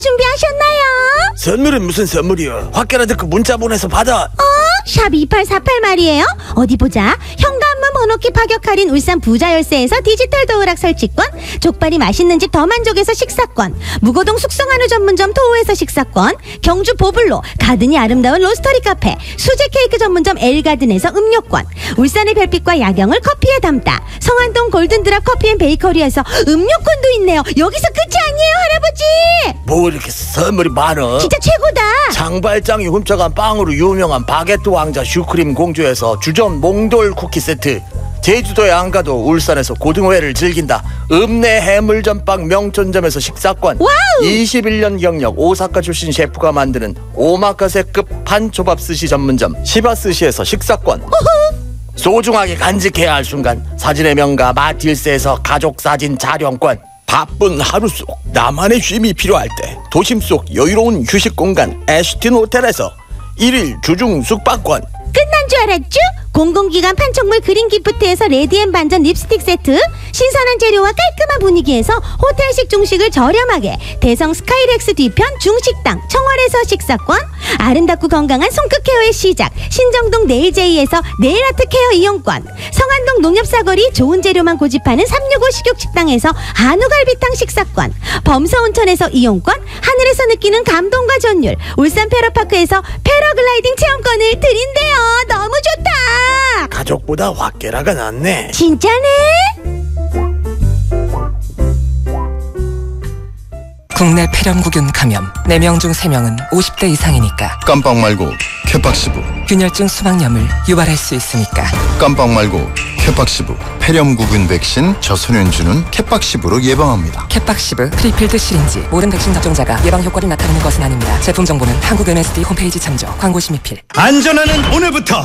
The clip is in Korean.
준비하셨나요? 선물은 무슨 선물이요? 확계라 듣고 문자 보내서 받아. 샵 2848 말이에요. 어디 보자. 현관문 번호키 파격 할인 울산 부자 열쇠에서 디지털 도어락 설치권, 족발이 맛있는 집 더 만족에서 식사권, 무고동 숙성한우 전문점 토우에서 식사권, 경주 보블로 가든이 아름다운 로스터리 카페, 수제 케이크 전문점 엘가든에서 음료권, 울산의 별빛과 야경을 커피에 담다 성안동 골든드랍 커피앤베이커리에서 음료권도 있네요. 여기서 끝이 아니에요, 할아버지. 뭐 이렇게 선물이 많어? 진짜 최고다. 장발장이 훔쳐간 빵으로 유명한 바게트 왕자 슈크림 공주에서 주전 몽돌 쿠키 세트, 제주도에 안 가도 울산에서 고등어회를 즐긴다 읍내 해물전빵 명촌점에서 식사권, 와우! 21년 경력 오사카 출신 셰프가 만드는 오마카세급 판초밥 스시 전문점 시바스시에서 식사권, 소중하게 간직해야 할 순간 사진의 명가 마틸스에서 가족사진 촬영권, 바쁜 하루 속 나만의 쉼이 필요할 때 도심 속 여유로운 휴식 공간 애쉬틴 호텔에서 1일 주중 숙박권. 끝난 줄 알았죠? 공공기관 판촉물 그린 기프트에서 레디앤 반전 립스틱 세트, 신선한 재료와 깔끔한 분위기에서 호텔식 중식을 저렴하게 대성 스카이렉스 뒤편 중식당 청월에서 식사권, 아름답고 건강한 손끝 케어의 시작 신정동 네일제이에서 네일아트 케어 이용권, 성안동 농협사거리 좋은 재료만 고집하는 365 식육식당에서 한우갈비탕 식사권, 범서온천에서 이용권, 하늘에서 느끼는 감동과 전율 울산 페러파크에서 패러글라이딩 체험권을 드린대요. 너무 좋다. 가족보다 확계라가 낫네. 진짜네? 국내 폐렴구균 감염 4명 중 3명은 50대 이상이니까 깜빡 말고 케팍시브. 균열증 수막염을 유발할 수 있으니까 깜빡 말고 케팍시브. 폐렴구균 백신 저소년주는 케팍시브로 예방합니다. 케팍시브 프리필드 시린지. 모든 백신 접종자가 예방 효과를 나타내는 것은 아닙니다. 제품 정보는 한국 MSD 홈페이지 참조. 광고 심의필. 안전하는 오늘부터